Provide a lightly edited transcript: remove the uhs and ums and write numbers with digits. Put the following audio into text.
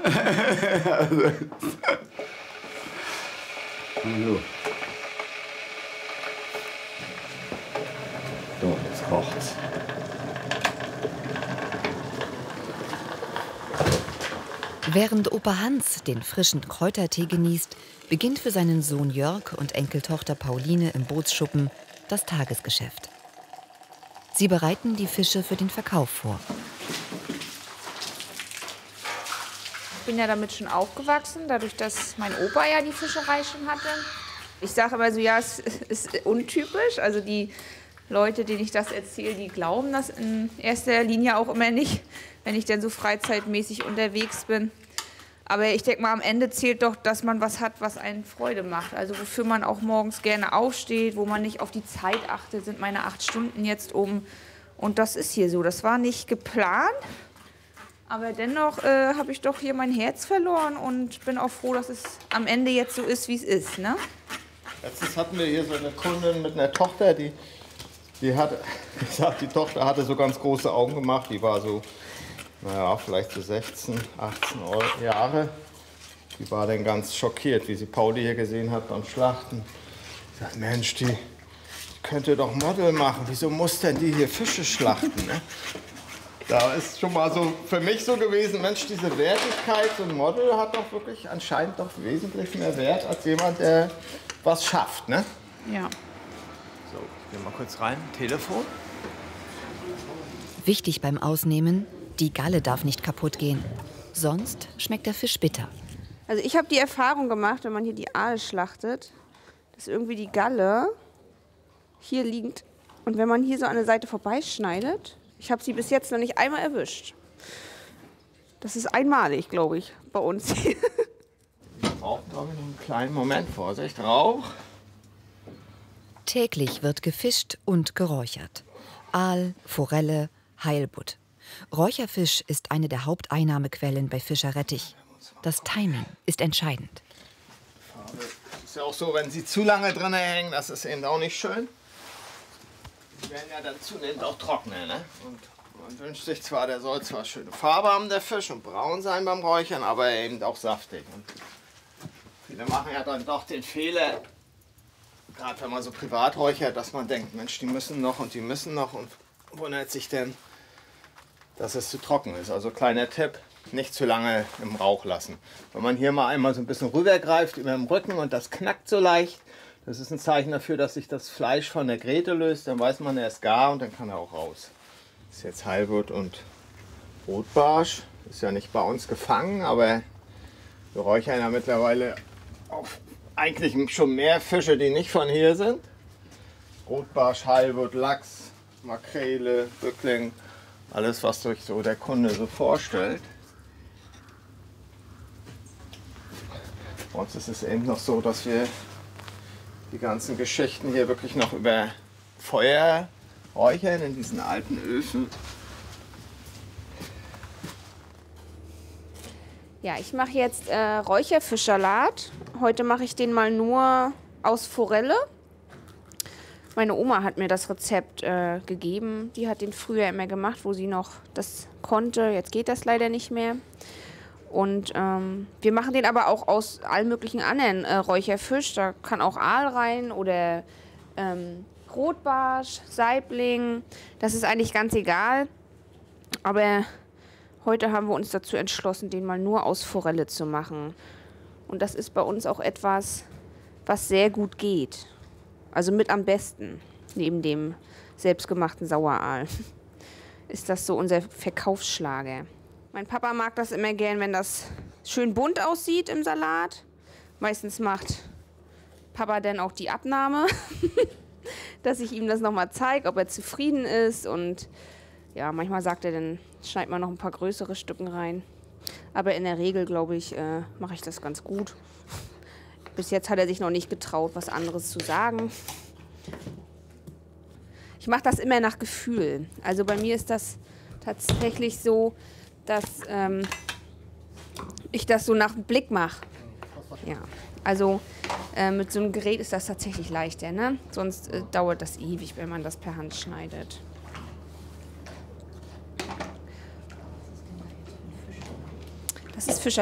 So. So, jetzt kocht's. Während Opa Hans den frischen Kräutertee genießt, beginnt für seinen Sohn Jörg und Enkeltochter Pauline im Bootsschuppen das Tagesgeschäft. Sie bereiten die Fische für den Verkauf vor. Ich bin ja damit schon aufgewachsen, dadurch, dass mein Opa ja die Fischerei schon hatte. Ich sage immer so, ja, es ist untypisch. Also die Leute, denen ich das erzähle, die glauben das in erster Linie auch immer nicht, wenn ich dann so freizeitmäßig unterwegs bin. Aber ich denke mal, am Ende zählt doch, dass man was hat, was einen Freude macht. Also wofür man auch morgens gerne aufsteht, wo man nicht auf die Zeit achtet, sind meine 8 Stunden jetzt um. Und das ist hier so. Das war nicht geplant. Aber dennoch habe ich doch hier mein Herz verloren und bin auch froh, dass es am Ende jetzt so ist, wie es ist. Ne? Letztens hatten wir hier so eine Kundin mit einer Tochter, die hatte gesagt, die Tochter hatte so ganz große Augen gemacht. Die war so, naja, vielleicht so 16, 18 Jahre. Die war dann ganz schockiert, wie sie Pauli hier gesehen hat beim Schlachten. Sie sagt, Mensch, die könnte doch Model machen. Wieso muss denn die hier Fische schlachten? Ne? Da ist schon mal so für mich so gewesen, Mensch, diese Wertigkeit, so ein Model hat doch wirklich anscheinend doch wesentlich mehr Wert als jemand, der was schafft, ne? Ja. So, ich gehe mal kurz rein. Telefon. Wichtig beim Ausnehmen, die Galle darf nicht kaputt gehen. Sonst schmeckt der Fisch bitter. Also ich habe die Erfahrung gemacht, wenn man hier die Aale schlachtet, dass irgendwie die Galle hier liegt. Und wenn man hier so an der Seite vorbeischneidet, ich habe sie bis jetzt noch nicht einmal erwischt. Das ist einmalig, glaube ich, bei uns hier. Braucht, glaube ich, noch einen kleinen Moment. Vorsicht, Rauch. Täglich wird gefischt und geräuchert. Aal, Forelle, Heilbutt. Räucherfisch ist eine der Haupteinnahmequellen bei Fischer Rettich. Das Timing ist entscheidend. Ist ja auch so, wenn sie zu lange drin hängen, das ist eben auch nicht schön. Die werden ja dann zunehmend auch trockener, ne? Und man wünscht sich zwar, der soll zwar schöne Farbe haben, der Fisch, und braun sein beim Räuchern, aber eben auch saftig. Und viele machen ja dann doch den Fehler, gerade wenn man so privat räuchert, dass man denkt, Mensch, die müssen noch und wundert sich dann, dass es zu trocken ist. Also kleiner Tipp, nicht zu lange im Rauch lassen. Wenn man hier mal einmal so ein bisschen rübergreift über dem Rücken und das knackt so leicht, das ist ein Zeichen dafür, dass sich das Fleisch von der Gräte löst, dann weiß man, er ist gar und dann kann er auch raus. Das ist jetzt Heilbutt und Rotbarsch. Ist ja nicht bei uns gefangen, aber wir räuchern ja mittlerweile auch eigentlich schon mehr Fische, die nicht von hier sind. Rotbarsch, Heilbutt, Lachs, Makrele, Bückling, alles was sich so der Kunde so vorstellt. Bei uns ist es eben noch so, dass wir die ganzen Geschichten hier wirklich noch über Feuer räuchern in diesen alten Öfen. Ja, ich mache jetzt Räucherfischsalat. Heute mache ich den mal nur aus Forelle. Meine Oma hat mir das Rezept gegeben. Die hat den früher immer gemacht, wo sie noch das konnte. Jetzt geht das leider nicht mehr. Und wir machen den aber auch aus allen möglichen anderen Räucherfisch. Da kann auch Aal rein oder Rotbarsch, Saibling. Das ist eigentlich ganz egal. Aber heute haben wir uns dazu entschlossen, den mal nur aus Forelle zu machen. Und das ist bei uns auch etwas, was sehr gut geht. Also mit am besten, neben dem selbstgemachten Saueraal, ist das so unser Verkaufsschlager. Mein Papa mag das immer gern, wenn das schön bunt aussieht im Salat. Meistens macht Papa dann auch die Abnahme, dass ich ihm das nochmal zeige, ob er zufrieden ist. Und ja, manchmal sagt er dann, schneid mal noch ein paar größere Stücken rein. Aber in der Regel, glaube ich, mache ich das ganz gut. Bis jetzt hat er sich noch nicht getraut, was anderes zu sagen. Ich mache das immer nach Gefühl. Also bei mir ist das tatsächlich so, dass ich das so nach Blick mache. Ja, also mit so einem Gerät ist das tatsächlich leichter, ne? Sonst dauert das ewig, wenn man das per Hand schneidet. Das ist Fischer.